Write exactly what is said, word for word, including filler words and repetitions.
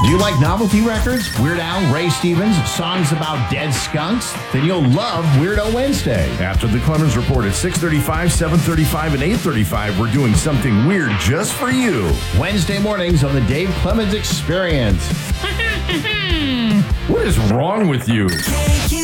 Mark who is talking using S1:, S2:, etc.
S1: Do you like novelty records, Weird Al, Ray Stevens, songs about dead skunks? Then you'll love Weirdo Wednesday.
S2: After the Clemens Report at six thirty-five, seven thirty-five, and eight thirty-five, we're doing something weird just for you.
S1: Wednesday mornings on the Dave Clemens Experience.
S2: What is wrong with you?